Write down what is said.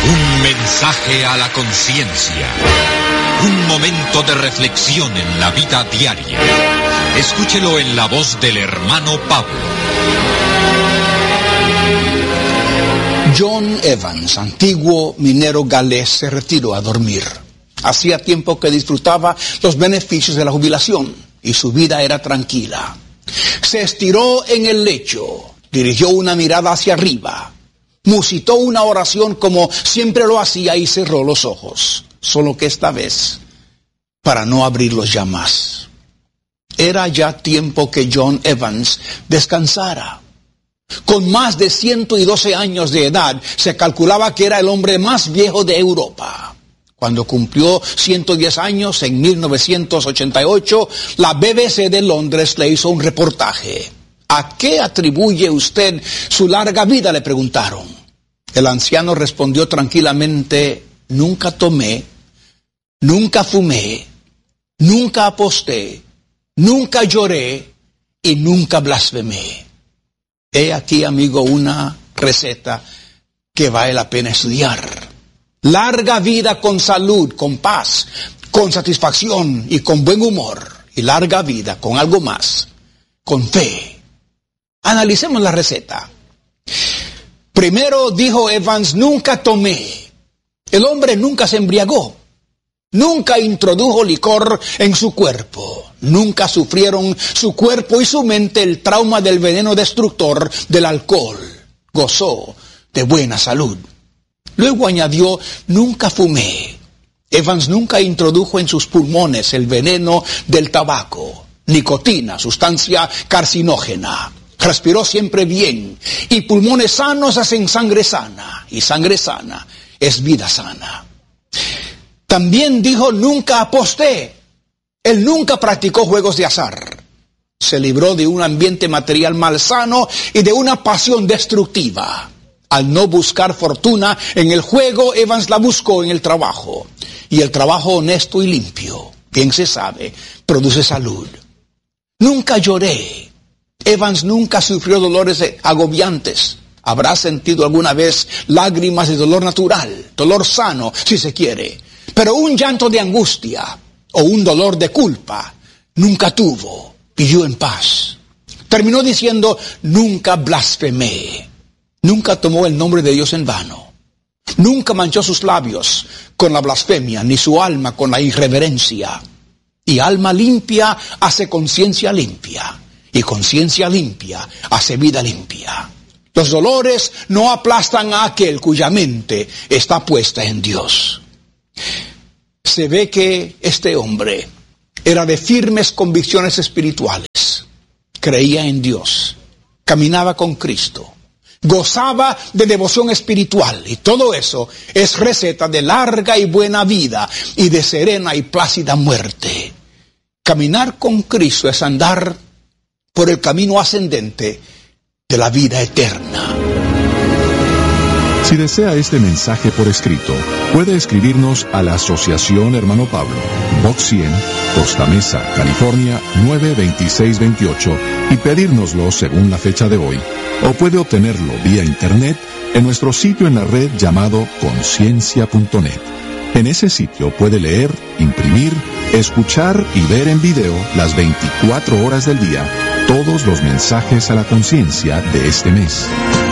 Un mensaje a la conciencia. Un momento de reflexión en la vida diaria. Escúchelo en la voz del hermano Pablo. John Evans, antiguo minero galés, se retiró a dormir. Hacía tiempo que disfrutaba los beneficios de la jubilación y su vida era tranquila. Se estiró en el lecho, dirigió una mirada hacia arriba, musitó una oración como siempre lo hacía y cerró los ojos, solo que esta vez para no abrirlos ya más. Era ya tiempo que John Evans descansara. Con más de 112 años de edad, se calculaba que era el hombre más viejo de Europa. Cuando cumplió 110 años, en 1988, la BBC de Londres le hizo un reportaje. ¿A qué atribuye usted su larga vida?, le preguntaron. El anciano respondió tranquilamente: nunca tomé, nunca fumé, nunca aposté, nunca lloré y nunca blasfemé. He aquí, amigo, una receta que vale la pena estudiar. Larga vida con salud, con paz, con satisfacción y con buen humor. Y larga vida con algo más, con fe. Analicemos la receta. Primero, dijo Evans, nunca tomé. El hombre nunca se embriagó. Nunca introdujo licor en su cuerpo. Nunca sufrieron su cuerpo y su mente el trauma del veneno destructor del alcohol. Gozó de buena salud. Luego añadió, nunca fumé. Evans nunca introdujo en sus pulmones el veneno del tabaco, nicotina, sustancia carcinógena. Respiró siempre bien, y pulmones sanos hacen sangre sana, y sangre sana es vida sana. También dijo, nunca aposté. Él nunca practicó juegos de azar. Se libró de un ambiente material malsano y de una pasión destructiva. Al no buscar fortuna en el juego, Evans la buscó en el trabajo. Y el trabajo honesto y limpio, bien se sabe, produce salud. Nunca lloré. Evans nunca sufrió dolores agobiantes. Habrá sentido alguna vez lágrimas de dolor natural, dolor sano, si se quiere. Pero un llanto de angustia o un dolor de culpa nunca tuvo. Vivió en paz. Terminó diciendo, nunca blasfemé. Nunca tomó el nombre de Dios en vano. Nunca manchó sus labios con la blasfemia, ni su alma con la irreverencia. Y alma limpia hace conciencia limpia. Y conciencia limpia hace vida limpia. Los dolores no aplastan a aquel cuya mente está puesta en Dios. Se ve que este hombre era de firmes convicciones espirituales. Creía en Dios. Caminaba con Cristo. Gozaba de devoción espiritual. Y todo eso es receta de larga y buena vida y de serena y plácida muerte. Caminar con Cristo es andar por el camino ascendente de la vida eterna. Si desea este mensaje por escrito, puede escribirnos a la Asociación Hermano Pablo, Box 100, Costa Mesa, California, 92628 y pedírnoslo según la fecha de hoy. O puede obtenerlo vía internet en nuestro sitio en la red llamado conciencia.net. En ese sitio puede leer, imprimir, escuchar y ver en video las 24 horas del día todos los mensajes a la conciencia de este mes.